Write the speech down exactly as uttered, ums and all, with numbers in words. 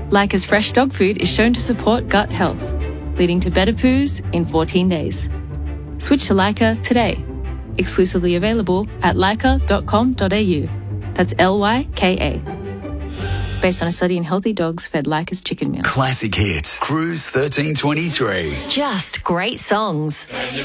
Lyca's fresh dog food is shown to support gut health, leading to better poos in fourteen days. Switch to Lyca today. Exclusively available at lyca dot com dot a u. That's L Y K A. Based on a study in healthy dogs fed Lyca's chicken meal. Classic hits. Cruise thirteen twenty-three. Just great songs.